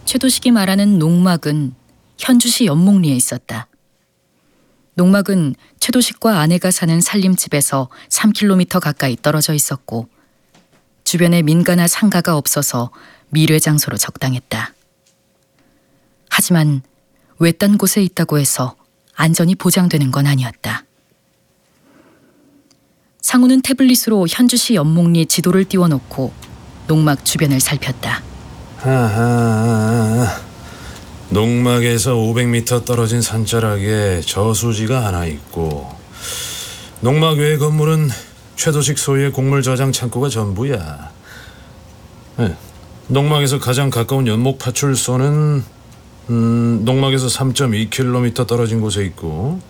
최도식이 말하는 농막은 현주시 연목리에 있었다. 농막은 최도식과 아내가 사는 살림집에서 3km 가까이 떨어져 있었고 주변에 민가나 상가가 없어서 미뢰 장소로 적당했다. 하지만 외딴 곳에 있다고 해서 안전이 보장되는 건 아니었다. 상우는 태블릿으로 현주시 연목리 지도를 띄워놓고 농막 주변을 살폈다. 농막에서 500m 떨어진 산자락에 저수지가 하나 있고 농막 외의 건물은 최도식 소유의 곡물 저장 창고가 전부야. 농막에서 가장 가까운 연목 파출소는 농막에서 3.2km 떨어진 곳에 있고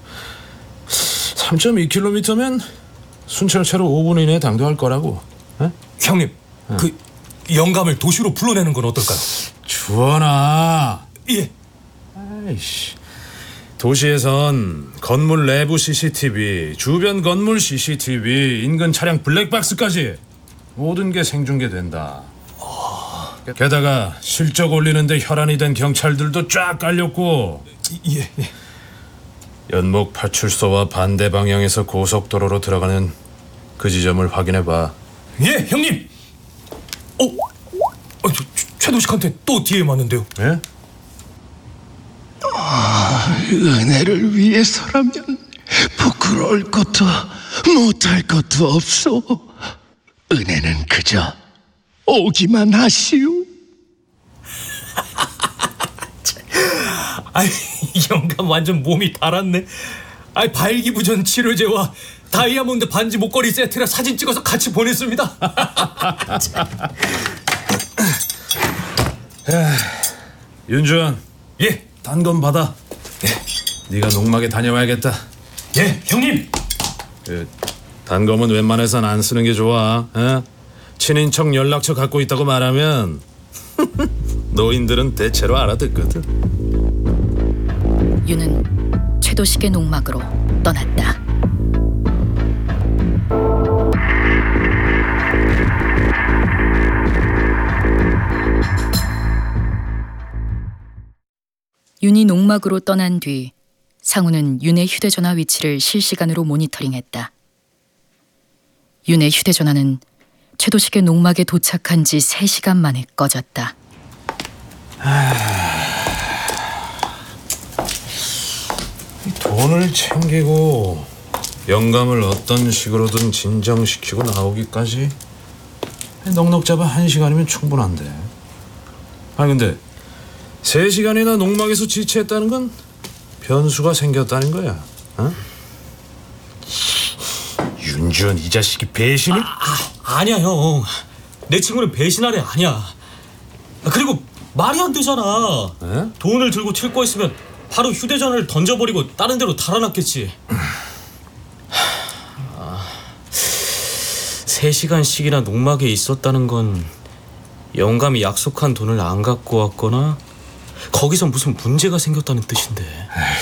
3.2km면 순찰차로 5분 이내에 당도할 거라고. 형님, 그 영감을 도시로 불러내는 건 어떨까요? 주원아. 예. 아이씨. 도시에선 건물 내부 CCTV, 주변 건물 CCTV, 인근 차량 블랙박스까지 모든 게 생중계된다. 게다가 실적 올리는데 혈안이 된 경찰들도 쫙 깔렸고. 예. 연목 파출소와 반대 방향에서 고속도로로 들어가는 그 지점을 확인해봐. 예, 형님. 최도식한테 또 DM 왔는데요. 예? 은혜를 위해서라면 부끄러울 것도 못할 것도 없소. 은혜는 그저 오기만 하시오. 아이, 영감 완전 몸이 달았네. 아이, 발기부전 치료제와 다이아몬드 반지 목걸이 세트라 사진 찍어서 같이 보냈습니다. 윤주원. 예. 단검 받아. 네가 농막에 다녀와야겠다. 예, 형님. 단검은 웬만해선 안 쓰는 게 좋아. 친인척 연락처 갖고 있다고 말하면 노인들은 대체로 알아듣거든. 유는 최도식의 농막으로 떠났다. 윤이 농막으로 떠난 뒤 상우는 윤의 휴대전화 위치를 실시간으로 모니터링했다. 윤의 휴대전화는 최도식의 농막에 도착한 지 3시간 만에 꺼졌다. 돈을 챙기고 영감을 어떤 식으로든 진정시키고 나오기까지 넉넉 잡아 1시간이면 충분한데. 근데 3시간이나 농막에서 지체했다는 건 변수가 생겼다는 거야. 윤주원 이 자식이 배신을? 아니야, 형. 내 친구는 배신할 애 아니야. 그리고 말이 안 되잖아. 돈을 들고 튈 거 있으면 바로 휴대전화를 던져버리고 다른 데로 달아났겠지. 3시간씩이나 농막에 있었다는 건 영감이 약속한 돈을 안 갖고 왔거나 거기서 무슨 문제가 생겼다는 뜻인데.